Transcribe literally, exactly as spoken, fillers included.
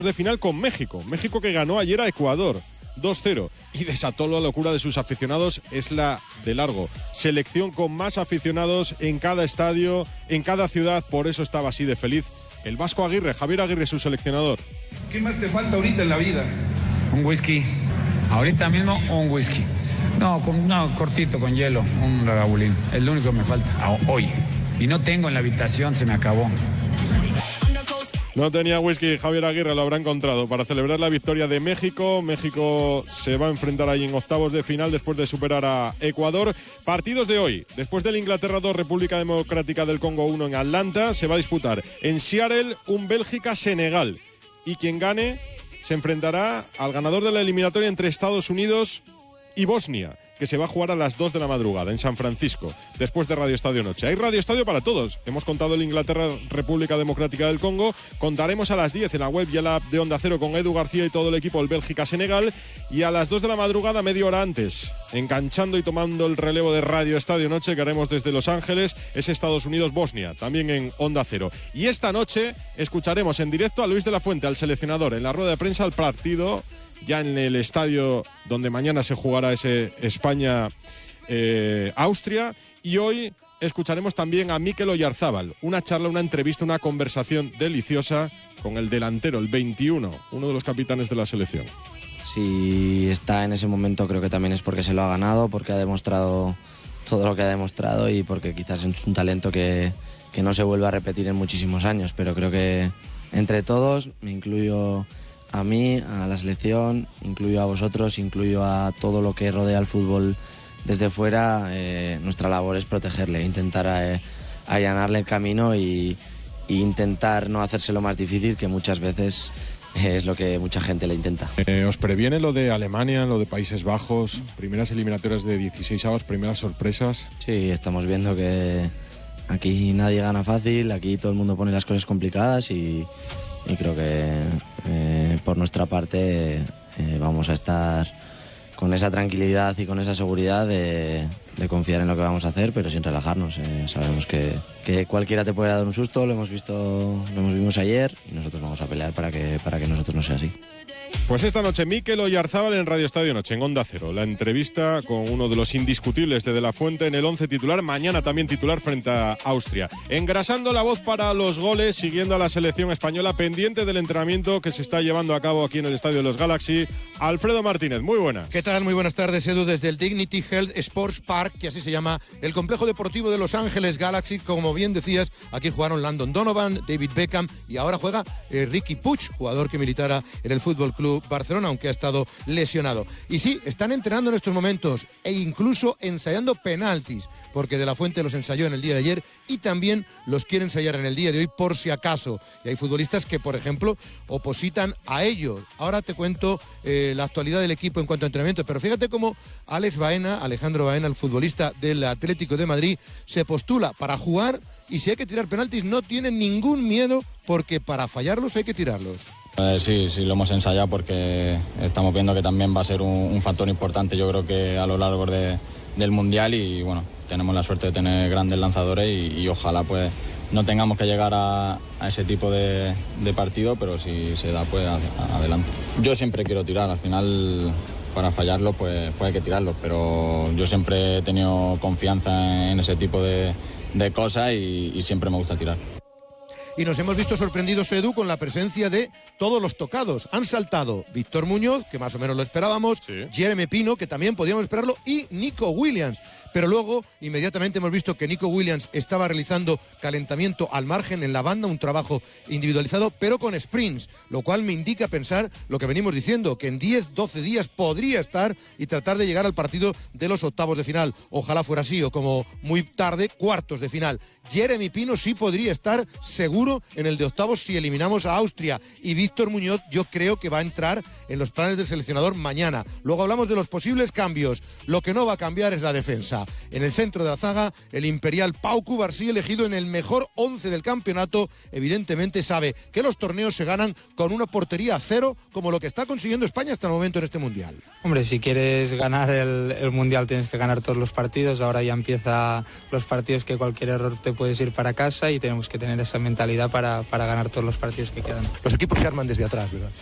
de final con México. México que ganó ayer a Ecuador dos cero y desató la locura de sus aficionados. Es la de largo selección con más aficionados en cada estadio, en cada ciudad. Por eso estaba así de feliz el Vasco Aguirre, Javier Aguirre, su seleccionador. ¿Qué más te falta ahorita en la vida? Un whisky. Ahorita mismo un whisky. No, con, no cortito, con hielo, un ragabulín. Es lo único que me falta hoy. Y no tengo en la habitación, se me acabó. No tenía whisky, Javier Aguirre lo habrá encontrado para celebrar la victoria de México. México se va a enfrentar ahí en octavos de final después de superar a Ecuador. Partidos de hoy, después del Inglaterra dos, República Democrática del Congo uno en Atlanta, se va a disputar en Seattle un Bélgica-Senegal. Y quien gane se enfrentará al ganador de la eliminatoria entre Estados Unidos y Bosnia, que se va a jugar a las dos de la madrugada en San Francisco, después de Radio Estadio Noche. Hay Radio Estadio para todos. Hemos contado el Inglaterra-República Democrática del Congo. Contaremos a las diez en la web y en la app de Onda Cero con Edu García y todo el equipo del Bélgica-Senegal. Y a las dos de la madrugada, media hora antes, enganchando y tomando el relevo de Radio Estadio Noche que haremos desde Los Ángeles, es Estados Unidos-Bosnia, también en Onda Cero. Y esta noche escucharemos en directo a Luis de la Fuente, al seleccionador, en la rueda de prensa al partido ya en el estadio donde mañana se jugará ese España-Austria. Eh, y hoy escucharemos también a Mikel Oyarzábal, una charla, una entrevista, una conversación deliciosa con el delantero, el veintiuno, uno de los capitanes de la selección. Si está en ese momento creo que también es porque se lo ha ganado, porque ha demostrado todo lo que ha demostrado y porque quizás es un talento que, que no se vuelve a repetir en muchísimos años, pero creo que entre todos, me incluyo a mí, a la selección, incluyo a vosotros, incluyo a todo lo que rodea el fútbol desde fuera, eh, nuestra labor es protegerle, intentar eh, allanarle el camino y, y intentar no hacérselo más difícil, que muchas veces eh, es lo que mucha gente le intenta. Eh, ¿Os previene lo de Alemania, lo de Países Bajos, primeras eliminatorias de dieciséis avos, primeras sorpresas? Sí, estamos viendo que aquí nadie gana fácil, aquí todo el mundo pone las cosas complicadas y... Y creo que eh, por nuestra parte eh, vamos a estar con esa tranquilidad y con esa seguridad de, de confiar en lo que vamos a hacer, pero sin relajarnos. Eh, sabemos que, que cualquiera te puede dar un susto, lo hemos visto, lo hemos vimos ayer y nosotros vamos a pelear para que, para que nosotros no sea así. Pues esta noche Mikel Oyarzábal en Radio Estadio Noche, en Onda Cero. La entrevista con uno de los indiscutibles de De La Fuente en el once titular. Mañana también titular frente a Austria. Engrasando la voz para los goles, siguiendo a la selección española, pendiente del entrenamiento que se está llevando a cabo aquí en el Estadio de los Galaxy. Alfredo Martínez, muy buenas. ¿Qué tal? Muy buenas tardes, Edu, desde el Dignity Health Sports Park, que así se llama el complejo deportivo de Los Ángeles Galaxy. Como bien decías, aquí jugaron Landon Donovan, David Beckham y ahora juega eh, Riqui Puig, jugador que militara en el Fútbol Club Barcelona, aunque ha estado lesionado. Y sí, están entrenando en estos momentos e incluso ensayando penaltis, porque De La Fuente los ensayó en el día de ayer y también los quiere ensayar en el día de hoy por si acaso. Y hay futbolistas que, por ejemplo, opositan a ellos. Ahora te cuento eh, la actualidad del equipo en cuanto a entrenamiento, pero fíjate cómo Alex Baena, Alejandro Baena, el futbolista del Atlético de Madrid, se postula para jugar y si hay que tirar penaltis no tiene ningún miedo porque para fallarlos hay que tirarlos. Eh, sí, sí, lo hemos ensayado porque estamos viendo que también va a ser un, un factor importante, yo creo que a lo largo de, del Mundial y bueno, tenemos la suerte de tener grandes lanzadores y, y ojalá pues no tengamos que llegar a, a ese tipo de, de partido, pero si se da pues a, a, adelante. Yo siempre quiero tirar, al final para fallarlo pues, pues hay que tirarlo, pero yo siempre he tenido confianza en, en ese tipo de, de cosas y, y siempre me gusta tirar. Y nos hemos visto sorprendidos, Edu, con la presencia de todos los tocados. Han saltado Víctor Muñoz, que más o menos lo esperábamos, sí. Jeremy Pino, que también podíamos esperarlo, y Nico Williams. Pero luego, inmediatamente hemos visto que Nico Williams estaba realizando calentamiento al margen en la banda, un trabajo individualizado, pero con sprints, lo cual me indica pensar lo que venimos diciendo, que en diez, doce días podría estar y tratar de llegar al partido de los octavos de final. Ojalá fuera así, o como muy tarde, cuartos de final. Jeremy Pino sí podría estar seguro en el de octavos si eliminamos a Austria. Y Víctor Muñoz yo creo que va a entrar en los planes del seleccionador mañana. Luego hablamos de los posibles cambios. Lo que no va a cambiar es la defensa. Iniesta. En el centro de la zaga, el imperial Pau Cubarsí, elegido en el mejor once del campeonato, evidentemente sabe que los torneos se ganan con una portería a cero, como lo que está consiguiendo España hasta el momento en este Mundial. Hombre, si quieres ganar el, el Mundial tienes que ganar todos los partidos. Ahora ya empieza los partidos que cualquier error te puedes ir para casa y tenemos que tener esa mentalidad para, para ganar todos los partidos que quedan. Los equipos se arman desde atrás, ¿verdad?